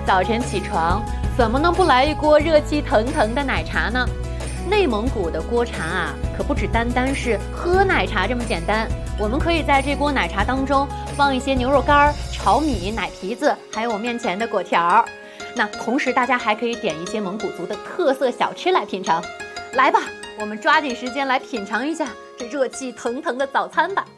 早晨起床，怎么能不来一锅热气腾腾的奶茶呢？内蒙古的锅茶啊，可不只单单是喝奶茶这么简单。我们可以在这锅奶茶当中放一些牛肉干、炒米、奶皮子，还有我面前的果条。那同时，大家还可以点一些蒙古族的特色小吃来品尝。来吧，我们抓紧时间来品尝一下这热气腾腾的早餐吧。